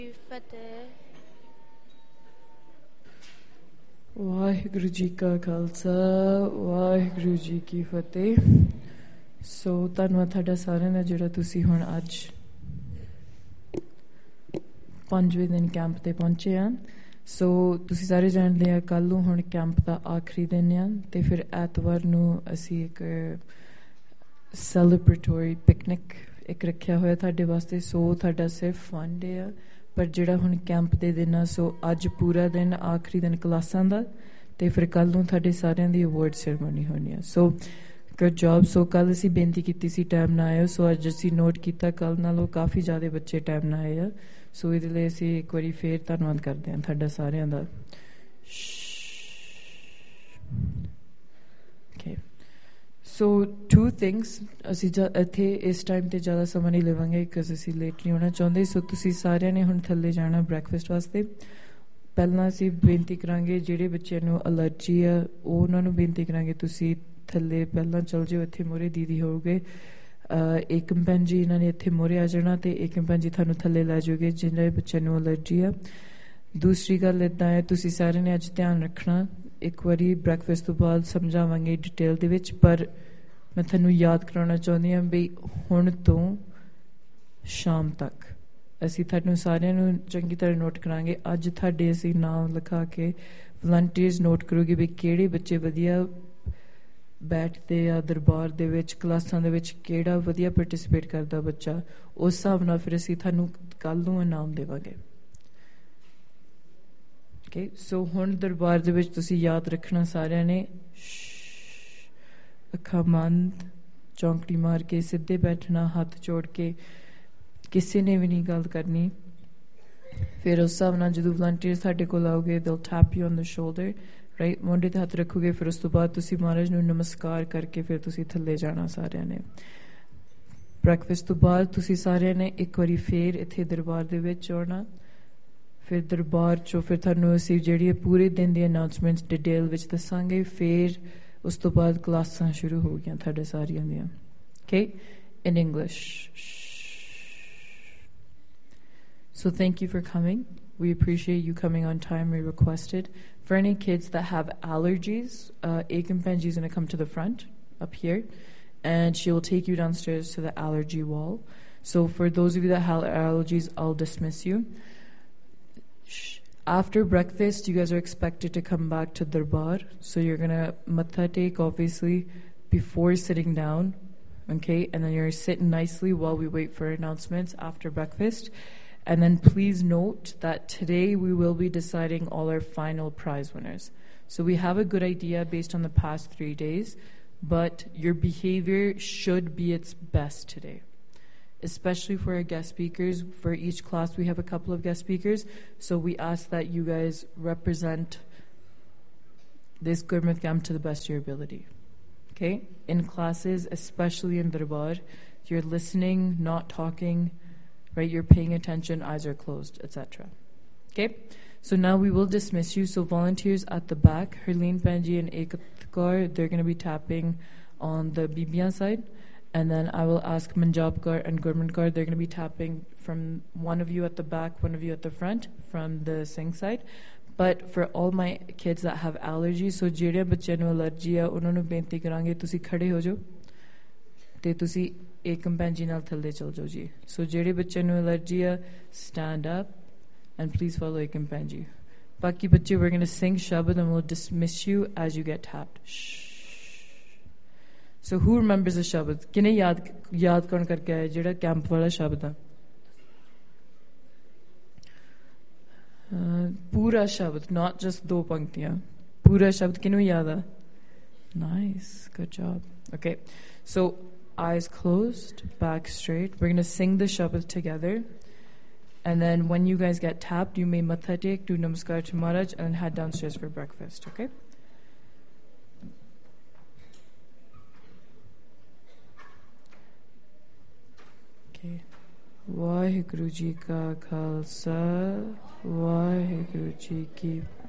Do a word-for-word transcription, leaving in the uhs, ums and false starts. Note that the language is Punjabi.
ਫਤਿਹ। ਵਾਹਿਗੁਰੂ ਜੀ ਕਾ ਖਾਲਸਾ ਵਾਹਿਗੁਰੂ ਜੀ ਕੀ ਫਤਿਹ। ਸੋ ਧੰਨਵਾਦ ਤੁਹਾਡਾ ਸਾਰਿਆਂ ਦਾ ਜਿਹੜਾ ਤੁਸੀਂ ਹੁਣ ਅੱਜ ਪੰਜਵੇਂ ਦਿਨ ਕੈਂਪ 'ਤੇ ਪਹੁੰਚੇ ਆ। ਸੋ ਤੁਸੀਂ ਸਾਰੇ ਜਾਣਦੇ ਆ ਕੱਲ੍ਹ ਨੂੰ ਹੁਣ ਕੈਂਪ ਦਾ ਆਖਰੀ ਦਿਨ ਆ ਅਤੇ ਫਿਰ ਐਤਵਾਰ ਨੂੰ ਅਸੀਂ ਇੱਕ ਸੈਲੀਬ੍ਰੇਟੋਰੀ ਪਿਕਨਿਕ ਇੱਕ ਰੱਖਿਆ ਹੋਇਆ ਤੁਹਾਡੇ ਵਾਸਤੇ। ਸੋ ਤੁਹਾਡਾ ਸਿਰਫ ਫਨ ਡੇ ਆ, ਪਰ ਜਿਹੜਾ ਹੁਣ ਕੈਂਪ ਦੇ ਦਿਨ ਆ ਸੋ ਅੱਜ ਪੂਰਾ ਦਿਨ ਆਖਰੀ ਦਿਨ ਕਲਾਸਾਂ ਦਾ ਅਤੇ ਫਿਰ ਕੱਲ੍ਹ ਨੂੰ ਤੁਹਾਡੇ ਸਾਰਿਆਂ ਦੀ ਅਵਾਰਡ ਸੈਰੇਮਨੀ ਹੋਣੀ ਆ। So good job. ਸੋ ਕੱਲ੍ਹ ਅਸੀਂ ਬੇਨਤੀ ਕੀਤੀ ਸੀ ਟਾਈਮ ਨਾ ਆਇਓ, ਸੋ ਅੱਜ ਅਸੀਂ ਨੋਟ ਕੀਤਾ ਕੱਲ੍ਹ ਨਾਲੋਂ ਕਾਫੀ ਜ਼ਿਆਦਾ ਬੱਚੇ ਟਾਈਮ ਨਾ ਆਏ ਆ। ਸੋ ਇਹਦੇ ਲਈ ਅਸੀਂ ਇੱਕ ਵਾਰੀ ਫੇਰ ਧੰਨਵਾਦ ਕਰਦੇ ਹਾਂ ਤੁਹਾਡਾ ਸਾਰਿਆਂ ਦਾ। ਓਕੇ, ਸੋ ਟੂ ਥਿੰਗਸ ਅਸੀਂ ਜ ਇੱਥੇ ਇਸ ਟਾਈਮ 'ਤੇ ਜ਼ਿਆਦਾ ਸਮਾਂ ਨਹੀਂ ਲਵਾਂਗੇ ਬਿਕਾਜ਼ ਅਸੀਂ ਲੇਟ ਨਹੀਂ ਹੋਣਾ ਚਾਹੁੰਦੇ। ਸੋ ਤੁਸੀਂ ਸਾਰਿਆਂ ਨੇ ਹੁਣ ਥੱਲੇ ਜਾਣਾ ਬ੍ਰੈਕਫਾਸਟ ਵਾਸਤੇ। ਪਹਿਲਾਂ ਅਸੀਂ ਬੇਨਤੀ ਕਰਾਂਗੇ ਜਿਹੜੇ ਬੱਚਿਆਂ ਨੂੰ ਅਲਰਜੀ ਆ ਉਹ ਉਹਨਾਂ ਨੂੰ ਬੇਨਤੀ ਕਰਾਂਗੇ ਤੁਸੀਂ ਥੱਲੇ ਪਹਿਲਾਂ ਚੱਲ ਜਾਓ। ਇੱਥੇ ਮੋਹਰੇ ਦੀਦੀ ਹੋਊਗੇ, ਏਕਮ ਭੈਣ ਜੀ ਇਹਨਾਂ ਨੇ ਇੱਥੇ ਮੋਹਰੇ ਆ ਜਾਣਾ ਅਤੇ ਏਕਮ ਭੈਣ ਜੀ ਤੁਹਾਨੂੰ ਥੱਲੇ ਲੈ ਜਾਓਗੇ ਜਿਹਨਾਂ ਬੱਚਿਆਂ ਨੂੰ ਅਲਰਜੀ ਆ। ਦੂਸਰੀ ਗੱਲ ਇੱਦਾਂ ਹੈ ਤੁਸੀਂ ਸਾਰਿਆਂ ਨੇ ਅੱਜ ਧਿਆਨ ਰੱਖਣਾ, ਇੱਕ ਵਾਰੀ ਬ੍ਰੈਕਫਾਸਟ ਤੋਂ ਬਾਅਦ ਸਮਝਾਵਾਂਗੇ ਡਿਟੇਲ ਦੇ ਵਿੱਚ, ਪਰ ਮੈਂ ਤੁਹਾਨੂੰ ਯਾਦ ਕਰਾਉਣਾ ਚਾਹੁੰਦੀ ਹਾਂ ਵੀ ਹੁਣ ਤੋਂ ਸ਼ਾਮ ਤੱਕ ਅਸੀਂ ਤੁਹਾਨੂੰ ਸਾਰਿਆਂ ਨੂੰ ਚੰਗੀ ਤਰ੍ਹਾਂ ਨੋਟ ਕਰਾਂਗੇ। ਅੱਜ ਤੁਹਾਡੇ ਅਸੀਂ ਨਾਮ ਲਿਖਾ ਕੇ ਵਲੰਟੀਅਰਸ ਨੋਟ ਕਰੋਗੇ ਵੀ ਕਿਹੜੇ ਬੱਚੇ ਵਧੀਆ ਬੈਠਦੇ ਆ ਦਰਬਾਰ ਦੇ ਵਿੱਚ, ਕਲਾਸਾਂ ਦੇ ਵਿੱਚ ਕਿਹੜਾ ਵਧੀਆ ਪਾਰਟੀਸਪੇਟ ਕਰਦਾ ਬੱਚਾ, ਉਸ ਹਿਸਾਬ ਨਾਲ ਫਿਰ ਅਸੀਂ ਤੁਹਾਨੂੰ ਕੱਲ੍ਹ ਨੂੰ ਇਨਾਮ ਦੇਵਾਂਗੇ। ਓਕੇ, ਸੋ ਹੁਣ ਦਰਬਾਰ ਦੇ ਵਿੱਚ ਤੁਸੀਂ ਯਾਦ ਰੱਖਣਾ ਸਾਰਿਆਂ ਨੇ ਅੱਖਾਂ ਬੰਦ, ਚੌਂਕੜੀ ਮਾਰ ਕੇ ਸਿੱਧੇ ਬੈਠਣਾ, ਹੱਥ ਜੋੜ ਕੇ, ਕਿਸੇ ਨੇ ਵੀ ਨਹੀਂ ਗੱਲ ਕਰਨੀ। ਫਿਰ ਉਸ ਹਿਸਾਬ ਨਾਲ ਜਦੋਂ ਵਲੰਟੀਅਰ ਸਾਡੇ ਕੋਲ ਆਓਗੇ they'll tap you on the shoulder, right, ਮੋਢੇ 'ਤੇ ਹੱਥ ਰੱਖੋਗੇ। ਫਿਰ ਉਸ ਤੋਂ ਬਾਅਦ ਤੁਸੀਂ ਮਹਾਰਾਜ ਨੂੰ ਨਮਸਕਾਰ ਕਰਕੇ ਫਿਰ ਤੁਸੀਂ ਥੱਲੇ ਜਾਣਾ ਸਾਰਿਆਂ ਨੇ। ਬ੍ਰੈਕਫਾਸਟ ਤੋਂ ਬਾਅਦ ਤੁਸੀਂ ਸਾਰਿਆਂ ਨੇ ਇੱਕ ਵਾਰੀ ਫਿਰ ਇੱਥੇ ਦਰਬਾਰ ਦੇ ਵਿੱਚ ਆਉਣਾ। ਫਿਰ ਦਰਬਾਰ 'ਚੋਂ ਫਿਰ ਤੁਹਾਨੂੰ ਅਸੀਂ ਜਿਹੜੀ ਪੂਰੇ ਦਿਨ ਦੀ ਅਨਾਊਂਸਮੈਂਟਸ ਡਿਟੇਲ ਵਿੱਚ ਦੱਸਾਂਗੇ। ਫਿਰ ਉਸ ਤੋਂ ਬਾਅਦ ਕਲਾਸਾਂ ਸ਼ੁਰੂ ਹੋ ਗਈਆਂ ਤੁਹਾਡੇ ਸਾਰਿਆਂ ਦੀਆਂ। Okay, in English. So thank you for coming. We appreciate you coming on time. We requested. For any kids that have allergies, uh, Ekam Penji is going to come to the front up here, and she will take you downstairs to the allergy wall. So for those of you that have allergies, I'll dismiss you. After breakfast, you guys are expected to come back to Darbar. So you're going to matha take, obviously, before sitting down, okay? And then you're sitting nicely while we wait for announcements after breakfast. And then please note that today we will be deciding all our final prize winners. So we have a good idea based on the past three days, but your behavior should be its best today, especially for our guest speakers. For each class we have a couple of guest speakers, so we ask that you guys represent this Gurmat camp to the best of your ability. Okay? In classes, especially in Darbar, you're listening, not talking, right? You're paying attention, eyes are closed, et cetera. Okay? So now we will dismiss you. So volunteers at the back, Herleen Panji and Ekatkar, they're going to be tapping on the Bibian side. And then I will ask Manjabkar and Gurmankar, they're going to be tapping from one of you at the back, one of you at the front, from the Singh side. But for all my kids that have allergies, so ਜਿਹੜੇ ਬੱਚਿਆਂ ਨੂੰ ਅਲਰਜੀ ਆ ਉਹਨਾਂ ਨੂੰ ਬੇਨਤੀ ਕਰਾਂਗੇ ਤੁਸੀਂ ਖੜੇ ਹੋ ਜਾਓ ਅਤੇ ਤੁਸੀਂ ਏਕਮ ਭੈਣ ਜੀ ਨਾਲ ਥੱਲੇ ਚਲ ਜਾਓ ਜੀ। ਸੋ ਜਿਹੜੇ ਬੱਚਿਆਂ ਨੂੰ ਅਲਰਜੀ ਆ stand up and please follow Ekam ਭੈਣ ਜੀ। ਬਾਕੀ ਬੱਚੇ we're going to sing Shabad and we'll dismiss you as you get tapped. So who remembers the Shabad? ਕਿਨੇ ਯਾਦ ਯਾਦ ਕੌਣ ਕਰਕੇ ਆਇਆ ਜਿਹੜਾ ਕੈਂਪ ਵਾਲਾ ਸ਼ਬਦ ਆ? ਪੂਰਾ ਸ਼ਬਦ, not just ਦੋ ਪੰਕਤੀਆਂ, ਪੂਰਾ ਸ਼ਬਦ ਕਿਹਨੂੰ ਯਾਦ ਆ? Nice, good job. Okay, so eyes closed, back straight. We're going to sing the Shabad together. And then when you guys get tapped, you may matha take, do namaskar to Maharaj, and then head downstairs for breakfast, okay? Okay. Vaheguru Ji Ka Khalsa, Vaheguru Ji Ki